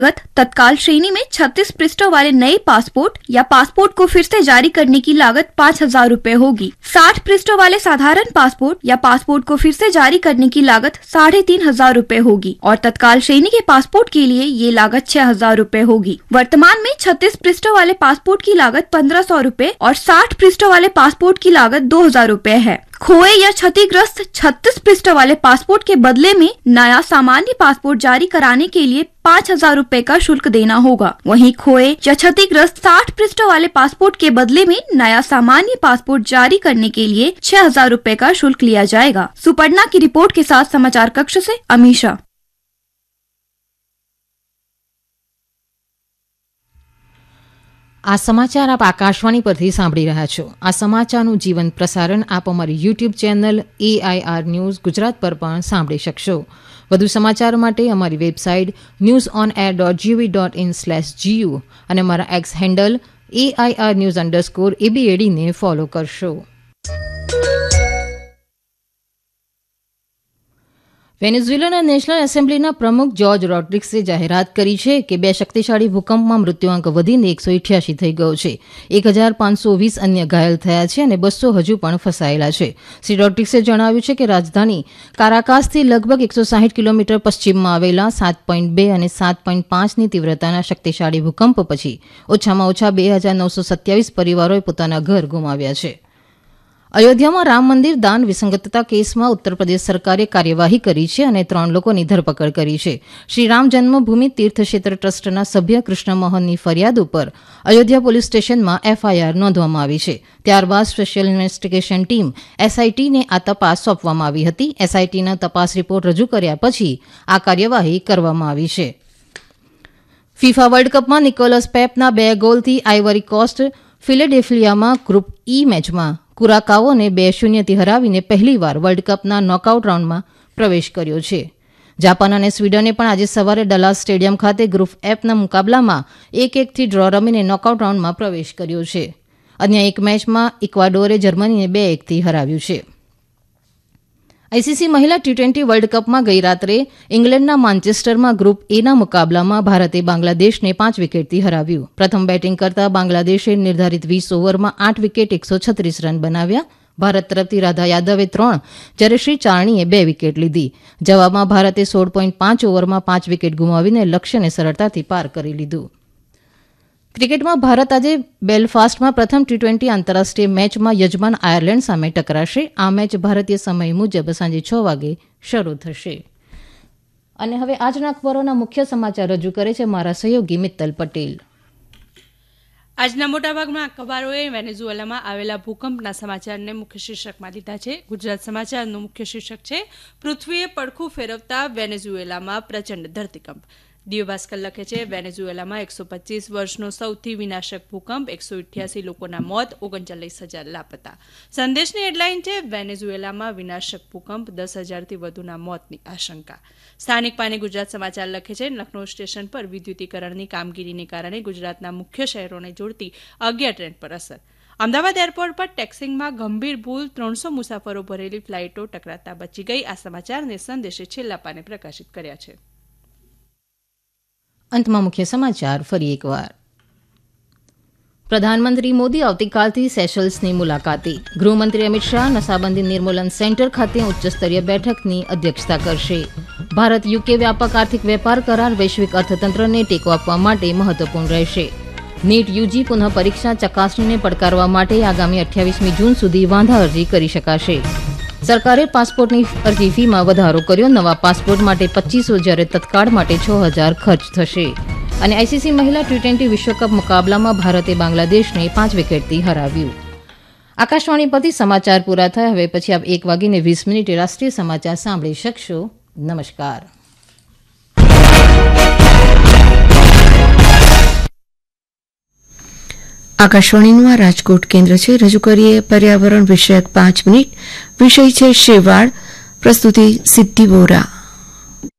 तत्काल श्रेणी में 36 पृष्ठों वाले नए पासपोर्ट या पासपोर्ट को फिर से जारी करने की लागत 5,000 रूपए होगी। 60 पृष्ठों वाले साधारण पासपोर्ट या पासपोर्ट को फिर से जारी करने की लागत 3,500 रूपए होगी और तत्काल श्रेणी के पासपोर्ट के लिए ये लागत 6,000 रूपए होगी। वर्तमान में 36 पृष्ठों वाले पासपोर्ट की लागत 1,500 रूपए और 60 पृष्ठों वाले पासपोर्ट की लागत 2,000 रूपए है। खोए या क्षतिग्रस्त 36 पृष्ठों वाले पासपोर्ट के बदले में नया सामान्य पासपोर्ट जारी कराने के लिए 5,000 रूपए का शुल्क देना होगा। वहीं खोए या क्षतिग्रस्त 60 पृष्ठों वाले पासपोर्ट के बदले में नया सामान्य पासपोर्ट जारी करने के लिए 6,000 रूपए का शुल्क लिया जाएगा। सुपर्णा की रिपोर्ट के साथ समाचार कक्ष से अमीशा। આ સમાચાર આપ આકાશવાણી પરથી સાંભળી રહ્યા છો। આ સમાચારનું જીવંત પ્રસારણ આપ અમારી YouTube channel AIR news Gujarat પર પણ સાંભળી શકશો। વધુ સમાચાર માટે અમારી વેબસાઇટ newsonair.gov.in/gu અને અમારા એક્સ હેન્ડલ AIR news_ABAD ને ફોલો કરશો। વેનેઝુએલાના નેશનલ એસેમ્બલીના પ્રમુખ જોર્જ રોડ્રિગ્સે જાહેરાત કરી છે કે બે શક્તિશાળી ભૂકંપમાં મૃત્યુઆંક વધીને 188 થઈ ગયો છે। 1,520 અન્ય ઘાયલ થયા છે અને 200 હજુ પણ ફસાયેલા છે। શ્રી રોડ્રિગ્સે જણાવ્યું છે કે રાજધાની કારાકાસથી લગભગ 160 કિલોમીટર પશ્ચિમમાં આવેલા 7.2 અને 7.5ની તીવ્રતાના શક્તિશાળી ભૂકંપ પછી ઓછામાં ઓછા 2,927 પરિવારોએ પોતાના ઘર ગુમાવ્યા છે। અયોધ્યામાં રામ મંદિર દાન વિસંગતતા કેસમાં ઉત્તર પ્રદેશ સરકારે કાર્યવાહી કરી છે અને 3 લોકોની ધરપકડ કરી છે। શ્રી રામ જન્મભૂમિ તીર્થક્ષેત્ર ટ્રસ્ટના સભ્ય કૃષ્ણ મોહનની ફરિયાદ ઉપર અયોધ્યા પોલીસ સ્ટેશનમાં FIR નોંધવામાં આવી છે। ત્યારબાદ સ્પેશિયલ ઇન્વેસ્ટિગેશન ટીમ SITને આ તપાસ સોંપવામાં આવી હતી। SITના તપાસ રિપોર્ટ રજૂ કર્યા પછી આ કાર્યવાહી કરવામાં આવી છે। ફિફા વર્લ્ડ કપમાં Nicholas પેપના 2 ગોલથી ivory cost ફિલેડેલ્ફિયામાં group E મેચમાં કુરાકાઓને 2-0થી હરાવીને પહેલીવાર વર્લ્ડ કપના નોકઆઉટ રાઉન્ડમાં પ્રવેશ કર્યો છે। જાપાન અને સ્વીડને પણ આજે સવારે ડલાસ સ્ટેડિયમ ખાતે ગ્રુપ Fના મુકાબલામાં 1-1થી ડ્રો રમીને નોકઆઉટ રાઉન્ડમાં પ્રવેશ કર્યો છે। અન્ય એક મેચમાં ઇક્વાડોરે જર્મનીને 2-1થી હરાવ્યું છે। ICC મહિલા T20 વર્લ્ડ કપમાં ગઈ રાત્રે ઇંગ્લેન્ડના માન્ચેસ્ટરમાં ગ્રુપ Aના મુકાબલામાં ભારતે બાંગ્લાદેશને 5 વિકેટથી હરાવ્યું। પ્રથમ બેટિંગ કરતા બાંગ્લાદેશે નિર્ધારિત 20 ઓવરમાં 8 વિકેટ 136 રન બનાવ્યા। ભારત તરફથી રાધા યાદવે 3 જ્યારે શ્રી ચારણીએ 2 વિકેટ લીધી। જવાબમાં ભારતે 16.5 ઓવરમાં 5 વિકેટ ગુમાવીને લક્ષ્યને સરળતાથી પાર કરી લીધું। ક્રિકેટમાં ભારત આજે બેલફાસ્ટમાં પ્રથમ T20 આંતરરાષ્ટ્રીય મેચમાં યજમાન આયર્લેન્ડ સામે ટકરાશે। આ મેચ ભારતીય સમય મુજબ સાંજે 6 વાગે શરૂ થશે। અને હવે આજના અખબારોના મુખ્ય સમાચાર રજૂ કરે છે મારા સહયોગી મિત્તલ પટેલ। આજના મોટાભાગના અખબારોએ વેનેઝુએલામાં આવેલા ભૂકંપના સમાચારને મુખ્ય શીર્ષકમાં લીધા છે। ગુજરાત સમાચારનું મુખ્ય શીર્ષક છે પૃથ્વીએ પડખું ફેરવતા વેનેઝુએલામાં પ્રચંડ ધરતીકંપ। દિવ્ય ભાસ્કર લખે છે વેનેઝુએલામાં 125 વર્ષનો સૌથી વિનાશક ભૂકંપ, 188 લોકોના મોત, 39,000 લાપતા। સંદેશની હેડલાઇન છે વેનેઝુએલામાં વિનાશક ભૂકંપ, 10,000થી વધુના મોતની આશંકા। સ્થાનિક પાની ગુજરાત સમાચાર લખે છે લખનૌ સ્ટેશન પર વિદ્યુતીકરણની કામગીરીને કારણે ગુજરાતના મુખ્ય શહેરોને જોડતી 11 ટ્રેન પર અસર। અમદાવાદ એરપોર્ટ પર ટેક્સિંગમાં ગંભીર ભૂલ, 300 મુસાફરો ભરેલી ફ્લાઇટો ટકરાતા બચી ગઈ। આ સમાચારને સંદેશે છેલ્લા પાને પ્રકાશિત કર્યા છે। અંતમાં મુખ્ય સમાચાર ફરી એકવાર। પ્રધાનમંત્રી મોદી આવતીકાલથી સેશલ્સની મુલાકાતે। ગૃહમંત્રી અમિત શાહ નશાબંધી નિર્મૂલન સેન્ટર ખાતે ઉચ્ચસ્તરીય બેઠકની અધ્યક્ષતા કરશે। ભારત UK વ્યાપક આર્થિક વેપાર કરાર વૈશ્વિક અર્થતંત્રને ટેકો આપવા માટે મહત્વપૂર્ણ રહેશે। નીટ UG પુનઃ પરીક્ષા ચકાસણીને પડકારવા માટે આગામી 28મી જૂન સુધી વાંધા અરજી કરી શકાશે। સરકારે પાસપોર્ટની અરજી ફીમાં વધારો કર્યો। નવા પાસપોર્ટ માટે 2500 જ્યારે તત્કાળ માટે 6,000 ખર્ચ થશે। અને ICC મહિલા T20 વિશ્વકપ મુકાબલામાં ભારતે બાંગ્લાદેશને 5 વિકેટથી હરાવ્યું। આકાશવાણી પરથી સમાચાર પૂરા થયા। હવે પછી આપ 1:20 રાષ્ટ્રીય સમાચાર સાંભળી શકશો। નમસ્કાર। આકાશવાણીનું આ રાજકોટ કેન્દ્ર છે। રજૂ કરીએ પર્યાવરણ વિષયક 5 મિનિટ। વિષય છે શેવાળ, પ્રસ્તુતિ સિદ્ધિ વોરા।